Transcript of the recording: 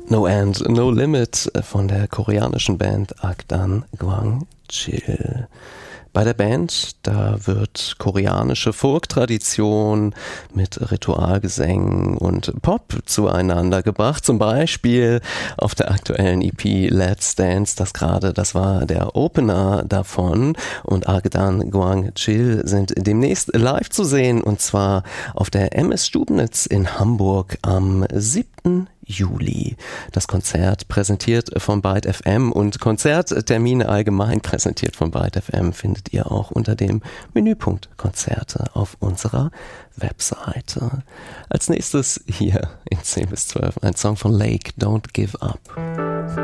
No End, No Limit von der koreanischen Band Akdan Gwangchil. Bei der Band, da wird koreanische Folk-Tradition mit Ritualgesängen und Pop zueinander gebracht. Zum Beispiel auf der aktuellen EP Let's Dance, das war der Opener davon. Und Akdan Gwangchil sind demnächst live zu sehen, und zwar auf der MS Stubnitz in Hamburg am 7. Juli. Das Konzert präsentiert von Byte FM, und Konzerttermine allgemein präsentiert von Byte FM findet ihr auch unter dem Menüpunkt Konzerte auf unserer Webseite. Als nächstes hier in 10 bis 12 ein Song von Lake, Don't Give Up.